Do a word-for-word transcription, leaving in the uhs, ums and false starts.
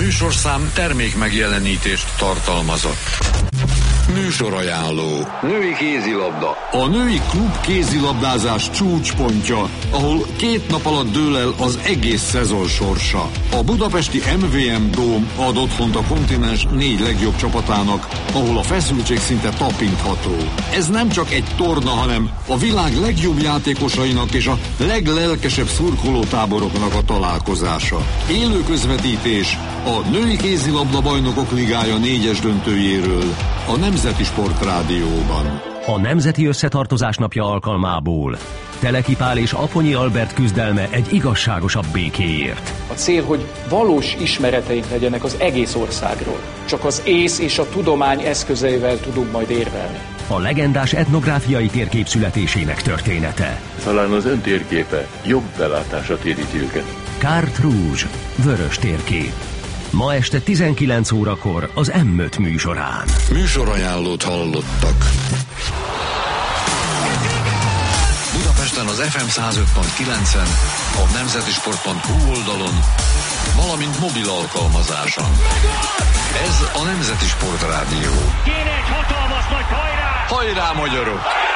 műsorszám termék megjelenítést tartalmazott. Műsorajánló. Női kézilabda. A női klub kézilabdázás csúcspontja, ahol két nap alatt dől el az egész szezon sorsa. A budapesti em vé em Dóm ad otthont a kontinens négy legjobb csapatának, ahol a feszültség szinte tapintható. Ez nem csak egy torna, hanem a világ legjobb játékosainak és a leglelkesebb szurkolótáboroknak a találkozása. Élő közvetítés a női kézilabda bajnokok ligája négyes döntőjéről a Nemzeti Sportrádióban. A Nemzeti Összetartozás napja alkalmából Teleki Pál és Aponyi Albert küzdelme egy igazságosabb békéért. A cél, hogy valós ismereteink legyenek az egész országról. Csak az ész és a tudomány eszközeivel tudunk majd érvelni. A legendás etnográfiai térkép születésének története. Talán az ön térképe jobb belátása téríti őket. Carte Rouge, vörös térkép. Ma este tizenkilenc órakor az em öt műsorán. Műsorajánlót hallottak. Budapesten az ef em száz öt pont kilencen, a nemzetisport pont hu oldalon, valamint mobil alkalmazáson. Ez a Nemzeti Sportrádió. Kéne egy hatalmas nagy hajrá! Hajrá, magyarok!